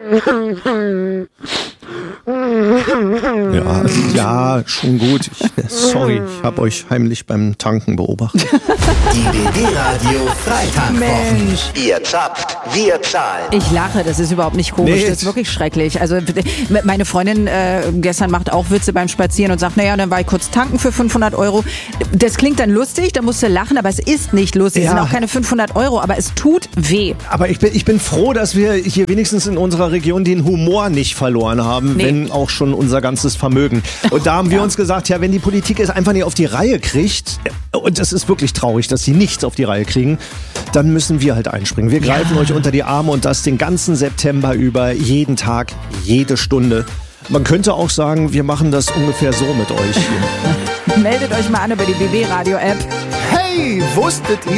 Ja, schon gut. Sorry, ich habe euch heimlich beim Tanken beobachtet. Die BB-Radio Freitagwochen. Mensch. Ihr zapft, wir zahlen. Ich lache, das ist überhaupt nicht komisch, Nee. das ist wirklich schrecklich. Also meine Freundin gestern macht auch Witze beim Spazieren und sagt, naja, dann war ich kurz tanken für 500 €. Das klingt dann lustig, da musst du lachen, aber es ist nicht lustig. Es Ja. sind auch keine 500 €, aber es tut weh. Aber ich bin froh, dass wir hier wenigstens in unserer Region den Humor nicht verloren haben, Nee. wenn auch schon unser ganzes Vermögen. Und da haben wir uns gesagt, ja, wenn die Politik es einfach nicht auf die Reihe kriegt, und das ist wirklich traurig, dass sie nichts auf die Reihe kriegen, dann müssen wir halt einspringen. Wir greifen euch unter die Arme und das den ganzen September über, jeden Tag, jede Stunde. Man könnte auch sagen, wir machen das ungefähr so mit euch hier. Meldet euch mal an über die BB Radio App. Hey, wusstet ihr?